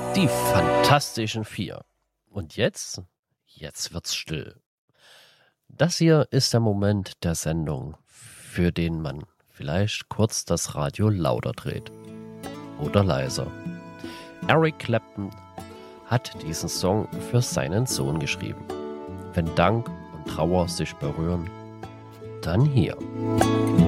Die Fantastischen Vier. Und jetzt? Jetzt wird's still. Das hier ist der Moment der Sendung, für den man vielleicht kurz das Radio lauter dreht. Oder leiser. Eric Clapton hat diesen Song für seinen Sohn geschrieben. Wenn Dank und Trauer sich berühren, dann hier.